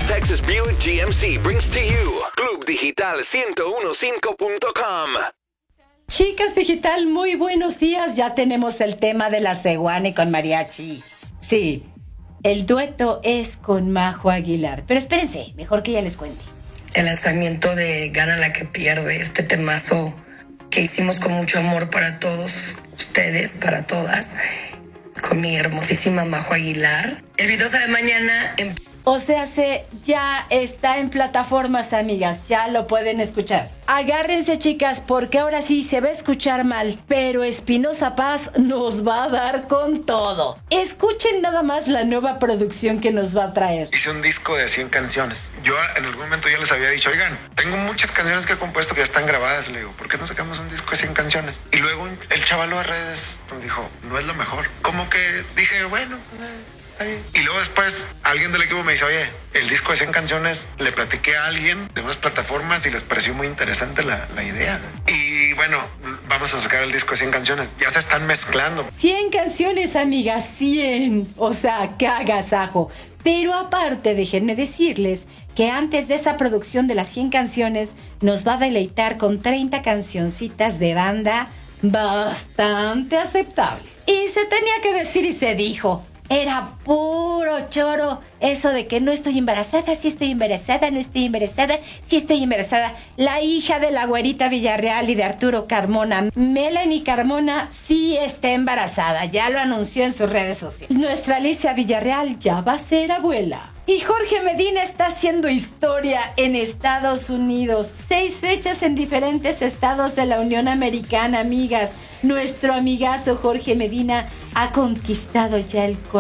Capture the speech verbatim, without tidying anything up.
Texas Buick G M C brings to you Club Digital ciento quince punto com. Chicas Digital, muy buenos días. Ya tenemos el tema de la Sewanny con mariachi. Sí, el dueto es con Majo Aguilar. Pero espérense, mejor que ella les cuente. El lanzamiento de Gana la que pierde, este temazo que hicimos con mucho amor para todos ustedes, para todas, con mi hermosísima Majo Aguilar. El video sale mañana en... O sea, se ya está en plataformas, amigas, ya lo pueden escuchar. Agárrense, chicas, porque ahora sí se va a escuchar mal, pero Espinosa Paz nos va a dar con todo. Escuchen nada más la nueva producción que nos va a traer. Hice un disco de cien canciones. Yo en algún momento ya les había dicho, oigan, tengo muchas canciones que he compuesto que ya están grabadas. Le digo, ¿por qué no sacamos un disco de cien canciones? Y luego el chavalo de redes nos dijo, no es lo mejor. Como que dije, bueno... Y luego después alguien del equipo me dice, oye, el disco de cien canciones, le platiqué a alguien de unas plataformas y les pareció muy interesante la, la idea. Y bueno, vamos a sacar el disco de cien canciones. Ya se están mezclando. cien canciones, amigas, cien. O sea, qué agasajo. Pero aparte, déjenme decirles que antes de esa producción de las cien canciones, nos va a deleitar con treinta cancioncitas de banda bastante aceptables. Y se tenía que decir y se dijo... Era puro choro eso de que no estoy embarazada, sí estoy embarazada, no estoy embarazada, sí estoy embarazada. La hija de la güerita Villarreal y de Arturo Carmona, Melanie Carmona, sí está embarazada. Ya lo anunció en sus redes sociales. Nuestra Alicia Villarreal ya va a ser abuela. Y Jorge Medina está haciendo historia en Estados Unidos. Seis fechas en diferentes estados de la Unión Americana, amigas. Nuestro amigazo Jorge Medina ha conquistado ya el corazón